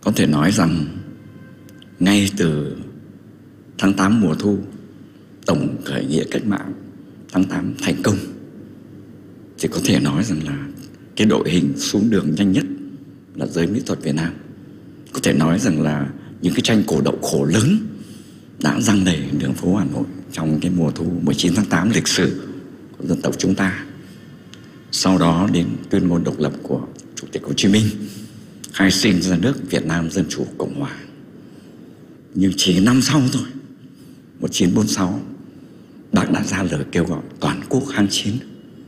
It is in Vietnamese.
Có thể nói rằng ngay từ tháng 8 mùa thu, tổng khởi nghĩa cách mạng tháng 8 thành công, thì có thể nói rằng là cái đội hình xuống đường nhanh nhất là giới mỹ thuật Việt Nam. Có thể nói rằng là những cái tranh cổ động khổ lớn đã giăng đầy đường phố Hà Nội trong cái mùa thu 19 tháng 8 lịch sử của dân tộc chúng ta. Sau đó đến tuyên ngôn độc lập của Chủ tịch Hồ Chí Minh, khai sinh ra nước Việt Nam Dân Chủ Cộng Hòa. Nhưng chỉ năm sau thôi, 1946, Bác đã ra lời kêu gọi toàn quốc kháng chiến.